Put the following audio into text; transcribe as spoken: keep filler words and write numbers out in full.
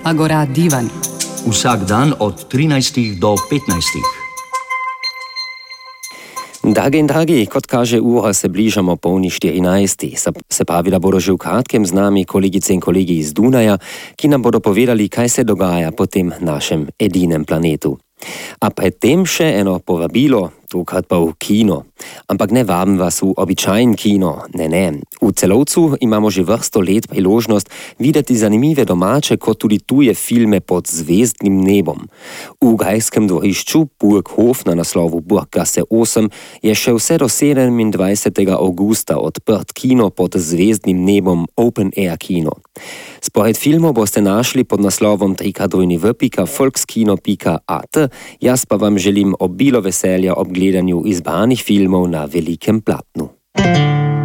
Agora Divan. Vsak dan od trinajstih do petnajstih. Dragi in dragi, kot kaže ura, se bližamo polni štirinajsti. Se pravi, da bodo že v kratkem z nami kolegice in kolegi iz Dunaja, ki nam bodo povedali, kaj se dogaja po tem našem edinem planetu. A predtem še eno povabilo, tokrat pa v kino. Ampak ne vabim vas v običajen kino, ne, ne. V Celovcu imamo že vrsto let priložnost videti zanimive domače kot tudi tuje filme pod zvezdnim nebom. V grajskem dvorišču Burghof na naslovu Burggasse osem je še vse do sedemindvajsetega avgusta odprt kino pod zvezdnim nebom Open Air Kino. Spored filmov boste našli pod naslovom www pika volkskino pika at, jaz pa vam želim obilo veselja ob gledanju izbranih filmov na velikem platnu.